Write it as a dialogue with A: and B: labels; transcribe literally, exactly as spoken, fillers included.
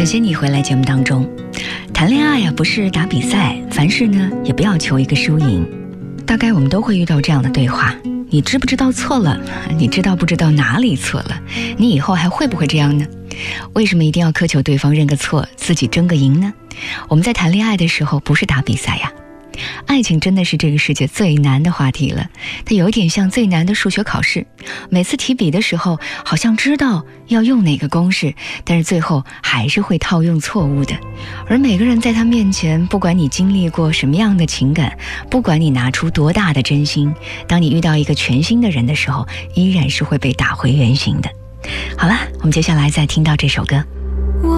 A: 感谢你回来节目当中。谈恋爱呀、啊，不是打比赛，凡事呢也不要求一个输赢。大概我们都会遇到这样的对话，你知不知道错了？你知道不知道哪里错了？你以后还会不会这样呢？为什么一定要苛求对方认个错，自己争个赢呢？我们在谈恋爱的时候不是打比赛呀。爱情真的是这个世界最难的话题了，它有点像最难的数学考试。每次提笔的时候好像知道要用哪个公式，但是最后还是会套用错误的。而每个人在他面前，不管你经历过什么样的情感，不管你拿出多大的真心，当你遇到一个全新的人的时候，依然是会被打回原形的。好了，我们接下来再听到这首歌。